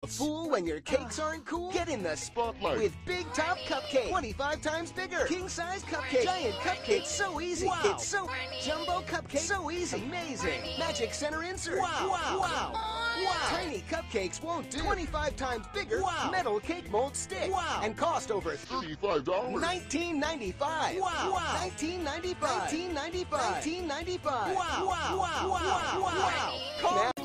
Fool when your cakes aren't cool? Get in the Spotlight. with Big Top Cupcake. 25 times bigger. King-size cupcake. Giant cupcake. So easy. Wow. It's so jumbo cupcake. So easy. Amazing. Magic center insert. Wow. Wow. Wow. Tiny cupcakes won't do. 25 times bigger. Wow. Metal cake mold stick. Wow. And cost over $35. $19.95. Wow. $19.95. $19.95. $19.95. Wow. Wow. Wow. Wow. Call